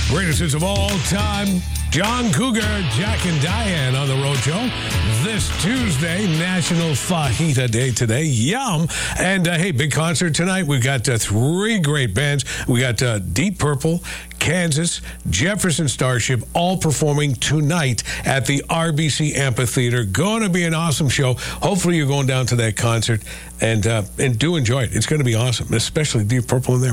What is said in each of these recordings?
Greatest hits of all time. John Cougar, Jack and Diane on the Road Show. This Tuesday, National Fajita Day today. Yum. And hey, big concert tonight. We've got three great bands. We got Deep Purple, Kansas, Jefferson Starship, all performing tonight at the RBC Amphitheater. Going to be an awesome show. Hopefully you're going down to that concert and do enjoy it. It's going to be awesome, especially Deep Purple in there.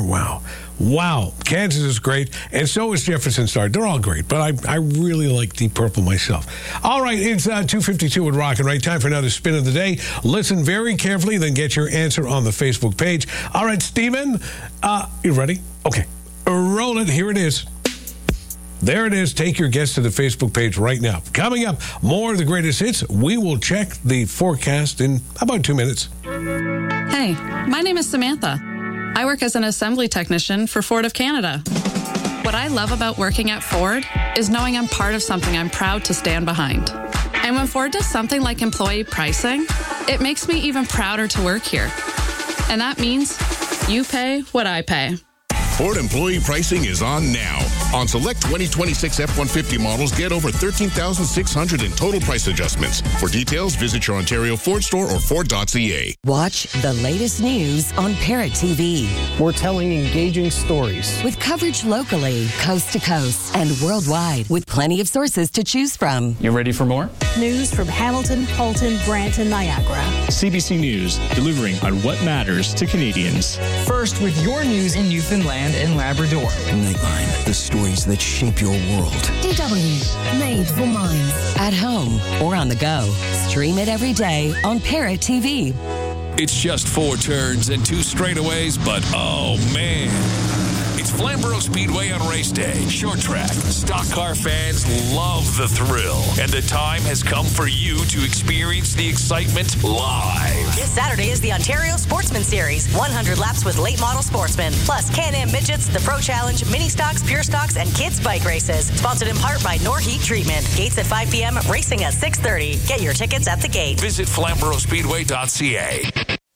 Wow. Kansas is great, and so is Jefferson Starship. They're all great, but I really like Deep Purple myself. All right, it's 2:52 with Rock and Right. Time for another spin of the day. Listen very carefully, then get your answer on the Facebook page. All right, Steven, you ready? Okay. Roll it. Here it is. There it is. Take your guess to the Facebook page right now. Coming up, more of the greatest hits. We will check the forecast in about 2 minutes. Hey, my name is Samantha. I work as an assembly technician for Ford of Canada. What I love about working at Ford is knowing I'm part of something I'm proud to stand behind. And when Ford does something like employee pricing, it makes me even prouder to work here. And that means you pay what I pay. Ford employee pricing is on now. On select 2026 F-150 models, get over $13,600 in total price adjustments. For details, visit your Ontario Ford store or Ford.ca. Watch the latest news on Parrot TV. We're telling engaging stories. With coverage locally, coast to coast, and worldwide, with plenty of sources to choose from. You ready for more? News from Hamilton, Halton, Brant, and Niagara. CBC News, delivering on what matters to Canadians. First, with your news in Newfoundland and Labrador. Nightline, the stories that shape your world. DW, made for minds. At home or on the go. Stream it every day on Parrot TV. It's just 4 turns and 2 straightaways, but oh man. It's Flamborough Speedway on race day. Short track. Stock car fans love the thrill. And the time has come for you to experience the excitement live. This Saturday is the Ontario Sportsman Series. 100 laps with late model sportsmen. Plus Can-Am Midgets, the Pro Challenge, Mini Stocks, Pure Stocks, and Kids Bike Races. Sponsored in part by Norheat Treatment. Gates at 5 p.m., racing at 6:30. Get your tickets at the gate. Visit FlamboroughSpeedway.ca.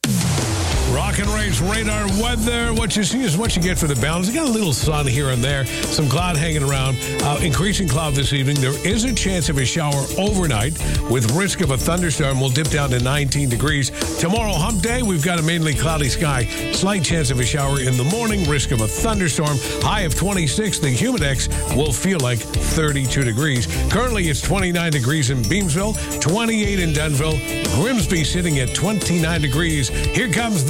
Rock and Race radar weather. What you see is what you get for the balance. You got a little sun here and there, some cloud hanging around. Increasing cloud this evening. There is a chance of a shower overnight with risk of a thunderstorm. We'll dip down to 19 degrees. Tomorrow, hump day, we've got a mainly cloudy sky. Slight chance of a shower in the morning. Risk of a thunderstorm. High of 26. The humidex will feel like 32 degrees. Currently, it's 29 degrees in Beamsville, 28 in Dunnville. Grimsby sitting at 29 degrees. Here comes